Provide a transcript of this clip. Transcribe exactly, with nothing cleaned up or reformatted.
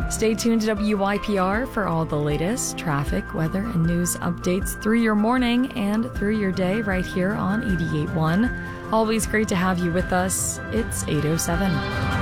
Stay tuned to W Y P R for all the latest traffic, weather, and news updates through your morning and through your day right here on eighty-eight point one. Always great to have you with us. It's eight oh seven.